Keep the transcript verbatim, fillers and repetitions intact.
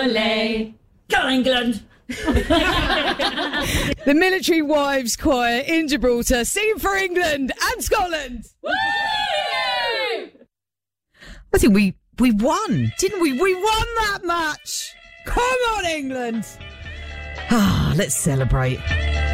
ole. Go England! The Military Wives Choir in Gibraltar singing for England and Scotland. Woo! I think we, we won, didn't we? We won that match. Come on, England. Ah, let's celebrate.